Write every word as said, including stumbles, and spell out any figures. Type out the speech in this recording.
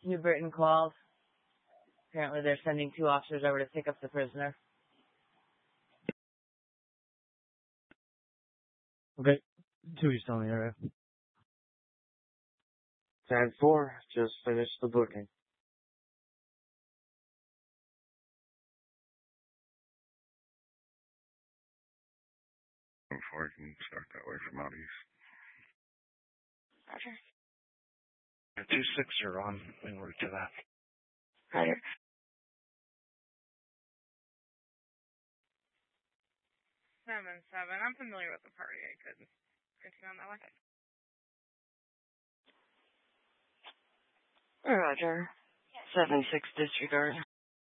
New Britain called. Apparently they're sending two officers over to pick up the prisoner. Okay. Two East on the area. ten four, just finished the booking. Before I can start that way from out east. Roger. two six are on en route to that. Roger. Seven seven. I'm familiar with the party. I couldn't continue on that way. Roger. Seven six disregard.